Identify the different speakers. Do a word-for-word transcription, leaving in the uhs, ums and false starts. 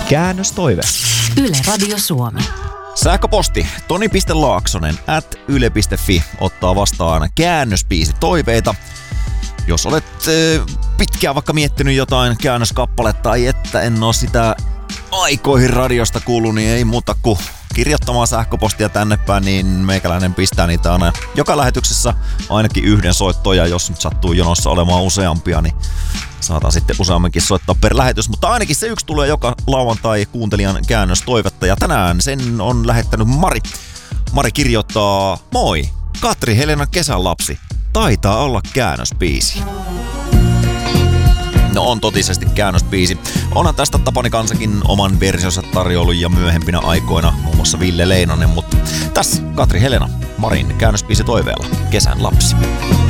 Speaker 1: Käännöstoive.
Speaker 2: Yle Radio Suomi.
Speaker 1: Sähköposti toni piste laaksonen at yle piste fi ottaa vastaan käännösbiisitoiveita. Jos olet äh, pitkään vaikka miettinyt jotain käännöskappaletta tai että en oo sitä aikoihin radiosta kuullut, niin ei muuta kuin kirjoittamaan sähköpostia tänne päin, niin meikäläinen pistää niitä aina joka lähetyksessä ainakin yhden soittoja, jos nyt sattuu jonossa olemaan useampia, niin saadaan sitten useamminkin soittaa per lähetys, mutta ainakin se yksi tulee joka lauantai kuuntelijan käännöstoivetta ja tänään sen on lähettänyt Mari. Mari kirjoittaa: moi, Katri Helena kesän lapsi. Taitaa olla käännösbiisi. No on totisesti käännösbiisi. Onhan tästä Tapani Kansakin oman versionsa tarjoillut ja myöhempinä aikoina muun muassa Ville Leinonen, mutta tässä Katri Helena Marin käännösbiisi toiveella Kesän lapsi.